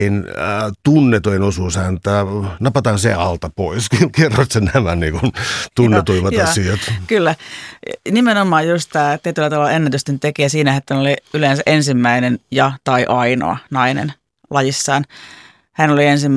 tunnetuin osuus häntä. Napataan se alta pois. Kerrotko nämä niin kuin tunnetuimmat asiat? Kyllä. Nimenomaan just tämä tietyllä tavalla ennätysten tekijä siinä, että hän oli yleensä ensimmäinen tai ainoa nainen lajissaan. Hän oli ensimmäinen